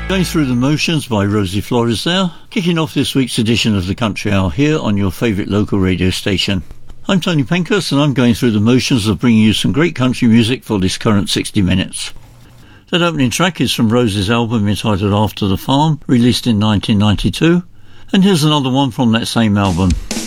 Going Through the Motions by Rosie Flores there, kicking off this week's edition of the Country Hour here on your favourite local radio station. I'm Tony Pankhurst and I'm going through the motions of bringing you some great country music for this current 60 minutes. That opening track is from Rosie's album entitled After the Farm, released in 1992, and here's another one from that same album.